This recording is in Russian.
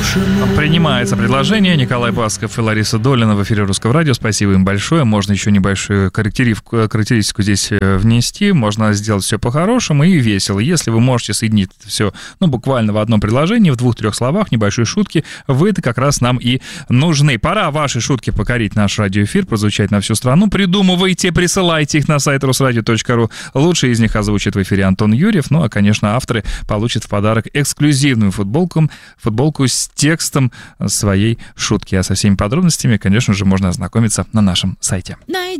Принимается предложение. Николай Басков и Лариса Долина в эфире Русского радио. Спасибо им большое. Можно еще небольшую характеристику здесь внести. Можно сделать все по-хорошему и весело. Если вы можете соединить это все, буквально в одном предложении, в 2-3 словах, небольшой шутки, вы-то как раз нам и нужны. Пора ваши шутки покорить наш радиоэфир, прозвучать на всю страну. Придумывайте, присылайте их на сайт rusradio.ru. Лучшие из них озвучит в эфире Антон Юрьев. А, конечно, авторы получат в подарок эксклюзивную футболку с текстом своей шутки. А со всеми подробностями, конечно же, можно ознакомиться на нашем сайте.